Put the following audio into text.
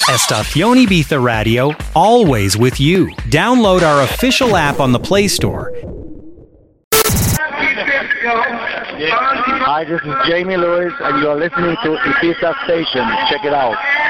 Estación Ibiza Radio, always with you. Download our official app on the Play Store. Hi, this is Jamie Lewis, and you're listening to Ibiza Station. Check it out.